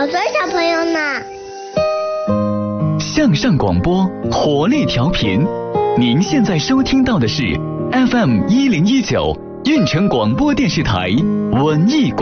多小朋友呢。 向上广播，活力调频。您现在收听到的是 FM 1019运城广播电视台文艺广播。